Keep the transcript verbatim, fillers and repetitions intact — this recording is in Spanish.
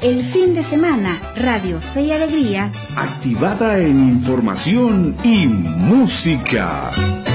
el fin de semana, Radio Fe y Alegría, activada en información y música.